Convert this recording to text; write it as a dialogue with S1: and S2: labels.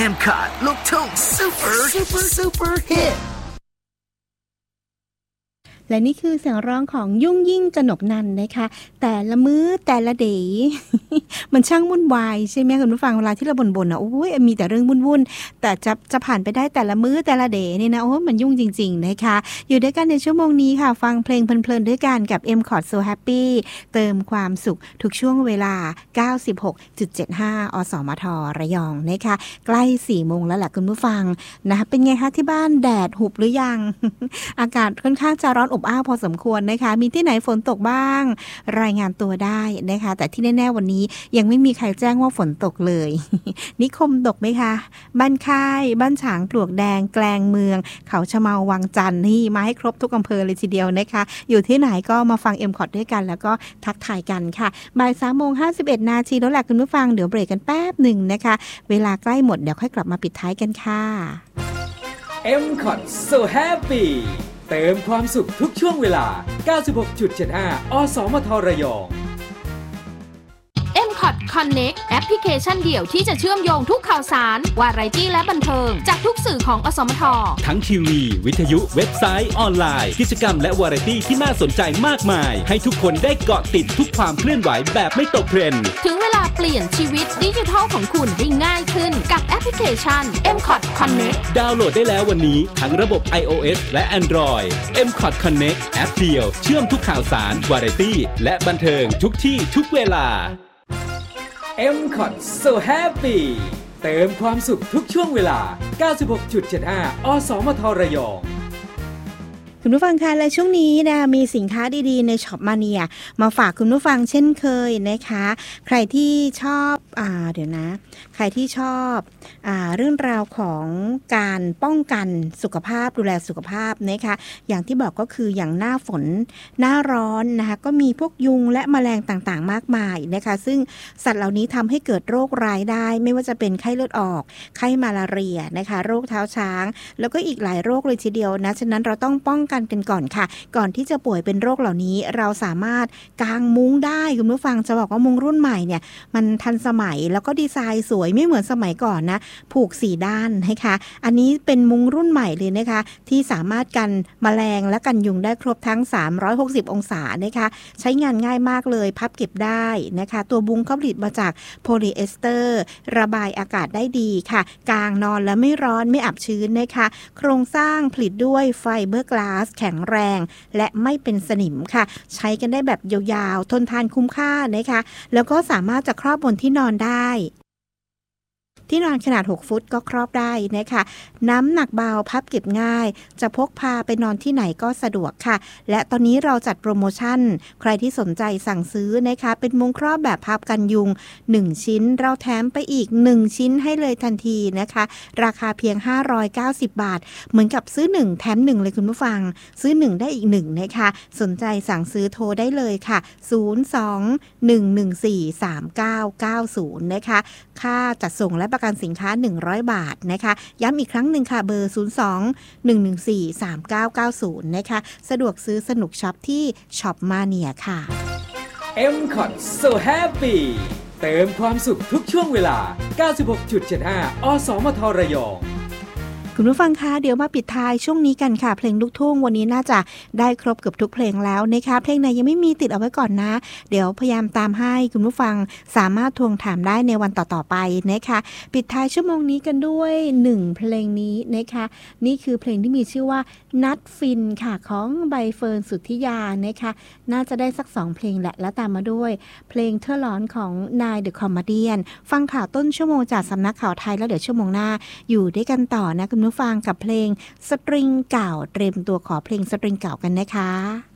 S1: M-Cut ลูกทุ่ง super hit
S2: และนี่คือเสียงร้องของยุ่งยิ่งกนกนันท์นะคะแต่ละมื้อแต่ละเดย์ มันช่างวุ่นวายใช่ไหมคุณผู้ฟังเวลาที่เราบ่นๆนะโอ้ยมีแต่เรื่องวุ่นๆแต่จะผ่านไปได้แต่ละมื้อแต่ละเดย์นี่นะโอ้มันยุ่งจริงๆนะคะอยู่ด้วยกันในชั่วโมงนี้ค่ะฟังเพลงเพลินๆด้วยกันกับ M-Cut So Happy เติมความสุขทุกช่วงเวลา 96.75 อสมทระยองนะคะใกล้4โมงแล้วแหละคุณผู้ฟังนะคะเป็นไงคะที่บ้านแดดหุบหรือยัง อากาศค่อนข้างจะร้อนอบอ้าวพอสมควรนะคะมีที่ไหนฝนตกบ้างรายงานตัวได้นะคะแต่ที่แน่ๆวันนี้ยังไม่มีใครแจ้งว่าฝนตกเลย นิคมตกไหมคะบ้านค่ายบ้านฉางปลวกแดงแกลงเมืองเขาชะเมาวังจันทร์นี่มาให้ครบทุกอำเภอเลยทีเดียวนะคะอยู่ที่ไหนก็มาฟัง M-Cut ด้วยกันแล้วก็ทักทายกันค่ะบ่าย 3:51 นาทีแล้วแหละคุณผู้ฟังเดี๋ยวเบรกกันแป๊บหนึ่งนะคะเวลาใกล้หมดเดี๋ยวค่อยกลับมาปิดท้ายกันค่ะ
S3: M-Cut So Happyเติมความสุขทุกช่วงเวลา 96.75 อสมทระยอง
S4: M-Cut Connect แอปพลิเคชันเดี่ยวที่จะเชื่อมโยงทุกข่าวสารวาไรตี้และบันเทิงจากทุกสื่อของอสมท
S5: ทั้งทีวีวิทยุเว็บไซต์ออนไลน์กิจกรรมและวาไรตี้ที่น่าสนใจมากมายให้ทุกคนได้เกาะติดทุกความเคลื่อนไหวแบบไม่ตกเทรนด์
S4: ถึงเวลาเปลี่ยนชีวิตดิจิทัลของคุณให้ง่ายขึ้นกับแอปพลิเคชัน M-Cut Connect
S5: ดาวน์โหลดได้แล้ววันนี้ทั้งระบบ iOS และ Android M-Cut Connect แอปเดียวเชื่อมทุกข่าวสารวาไรตี้และบันเทิงทุกที่ทุกเวลา
S3: M-Cut So Happy เติมความสุขทุกช่วงเวลา 96.75 อสมทระยอง
S2: คุณผู้ฟังคะและช่วงนี้นะมีสินค้าดีๆในช็อปมาเนียมาฝากคุณผู้ฟังเช่นเคยนะคะใครที่ชอบเดี๋ยวนะใครที่ชอบเรื่องราวของการป้องกันสุขภาพดูแลสุขภาพนะคะอย่างที่บอกก็คืออย่างหน้าฝนหน้าร้อนนะคะก็มีพวกยุงและแมลงต่างๆมากมายนะคะซึ่งสัตว์เหล่านี้ทำให้เกิดโรคร้ายได้ไม่ว่าจะเป็นไข้เลือดออกไข้มาลาเรียนะคะโรคเท้าช้างแล้วก็อีกหลายโรคเลยทีเดียวนะฉะนั้นเราต้องป้องกันก่อนค่ะก่อนที่จะป่วยเป็นโรคเหล่านี้เราสามารถกางมุ้งได้คุณผู้ฟังจะบอกว่ามุ้งรุ่นใหม่เนี่ยมันทันสมัยแล้วก็ดีไซน์สวยไม่เหมือนสมัยก่อนนะผูก4ด้านนะคะอันนี้เป็นมุ้งรุ่นใหม่เลยนะคะที่สามารถกันแมลงและกันยุงได้ครบทั้ง360องศานะคะใช้งานง่ายมากเลยพับเก็บได้นะคะตัวมุ้งเขาผลิตมาจากโพลีเอสเตอร์ระบายอากาศได้ดีค่ะกางนอนแล้วไม่ร้อนไม่อับชื้นนะคะโครงสร้างผลิตด้วยไฟเบอร์กลาสแข็งแรงและไม่เป็นสนิมค่ะใช้กันได้แบบยาวๆทนทานคุ้มค่านะคะแล้วก็สามารถจะครอบบนที่นอนได้ที่นอนขนาด6ฟุตก็ครอบได้นะคะน้ำหนักเบาพับเก็บง่ายจะพกพาไปนอนที่ไหนก็สะดวกค่ะและตอนนี้เราจัดโปรโมชั่นใครที่สนใจสั่งซื้อนะคะเป็นมุ้งครอบแบบพับกันยุง1ชิ้นเราแถมไปอีก1ชิ้นให้เลยทันทีนะคะราคาเพียง590บาทเหมือนกับซื้อ1แถม1เลยคุณผู้ฟังซื้อ1ได้อีก1นะคะสนใจสั่งซื้อโทรได้เลยค่ะ02-114-3990นะคะค่าจัดส่งและประกันสินค้า100บาทนะคะย้ำอีกครั้งหนึ่งค่ะเบอร์02-114-3990นะคะสะดวกซื้อสนุกช็อปที่ช็อปมาเนียค่ะ
S3: M-Cut So Happy เติมความสุขทุกช่วงเวลา 96.75 อสมทระยอง
S2: คุณผู้ฟังคะเดี๋ยวมาปิดท้ายช่วงนี้กันค่ะเพลงลูกทุ่งวันนี้น่าจะได้ครบเกือบทุกเพลงแล้วนะคะเพลงไหนยังไม่มีติดเอาไว้ก่อนนะเดี๋ยวพยายามตามให้คุณผู้ฟังสามารถทวงถามได้ในวันต่อๆไปนะคะปิดท้ายชั่วโมงนี้กันด้วย1เพลงนี้นะคะนี่คือเพลงที่มีชื่อว่านัดฟินค่ะของใบเฟิร์นสุทธิยานะคะน่าจะได้สัก2เพลงแหละแล้วตามมาด้วยเพลงเธอร้อนของนายเดอะคอมเมเดียนฟังข่าวต้นชั่วโมงจากสำนักข่าวไทยแล้วเดี๋ยวชั่วโมงหน้าอยู่ด้วยกันต่อนะคุณผู้ฟังกับเพลงสตริงเก่าเตรียมตัวขอเพลงสตริงเก่ากันนะคะ